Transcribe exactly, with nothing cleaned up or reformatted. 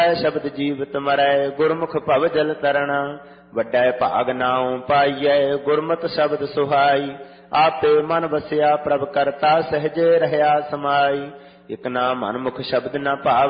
ਸ਼ਬਦ ਜੀਵਤ ਮਰੈ ਗੁਰਮੁਖ ਭਵ ਜਲ ਤਰਣਾ। ਵੱਡਾ ਭਾਗ ਨਾਉ ਪਾਈਐ ਗੁਰਮਤਿ ਸ਼ਬਦ ਸੁਹਾਈ। ਆਪੇ ਮਨ ਵਸਿਆ ਪ੍ਰਭ ਕਰਤਾ ਸਹਜੇ ਰਹਿਆ ਸਮਾਈ। ਇਕ ਨਾ ਮਨ ਮੁਖ ਸ਼ਬਦ ਨਾ ਭਾਵ